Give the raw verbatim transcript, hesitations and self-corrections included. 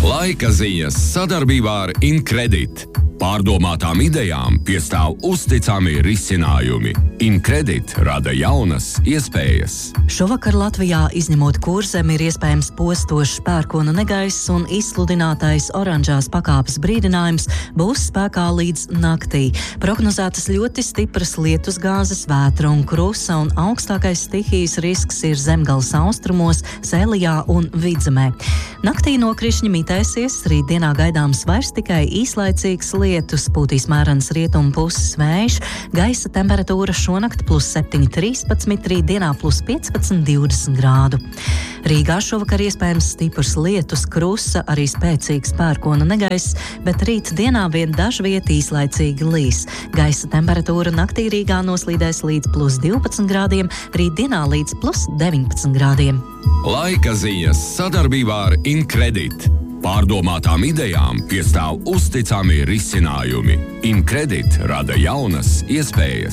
Laika ziņas sadarbībā ar Incredit. Pārdomātām idejām piestāv uzticami risinājumi. Incredit rada jaunas iespējas. Šovakar Latvijā, izņemot Kurzemi, ir iespējams postošs pērkona negaiss un izsludinātais oranžās pakāpes brīdinājums būs spēkā līdz naktī. Prognozētas ļoti stipras lietusgāzes, vētra un krusa, un augstākais stihijas risks ir Zemgales austrumos, Sēlijā un Vidzemē. Naktī nokrišņi mitēsies, rītdienā gaidāms vairs tikai īslaicīgs lietus, pūtīs mērens rietumu puses vējš, gaisa temperatūra šonakt plus septiņi trīspadsmit, rītdienā plus piecpadsmit divdesmit grādu. Rīgā šovakar iespējams stiprs lietus, krusa, arī spēcīgs pērkona negaiss, bet rīt dienā vien dažviet īslaicīgi līs. Gaisa temperatūra naktī Rīgā noslīdēs līdz plus divpadsmit grādiem, rītdienā līdz plus deviņpadsmit grādiem. Laika ziņas sadarbībā ar Incredit. Pārdomātām idejām piestāv uzticami risinājumi. Incredit rada jaunas iespējas.